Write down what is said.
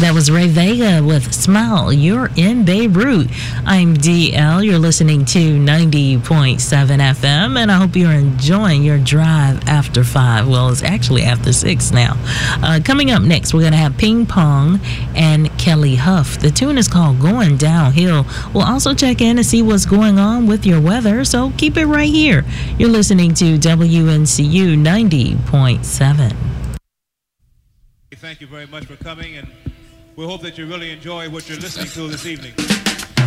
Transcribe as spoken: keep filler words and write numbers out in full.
That was Ray Vega with Smile. You're in Beirut. I'm D L. You're listening to ninety point seven F M, and I hope you're enjoying your drive after five. Well, it's actually after six now. Uh, coming up next, we're going to have Ping Pong and Kelly Huff. The tune is called Going Downhill. We'll also check in and see what's going on with your weather, so keep it right here. You're listening to W N C U ninety point seven. Thank you very much for coming, and we hope that you really enjoy what you're listening to this evening.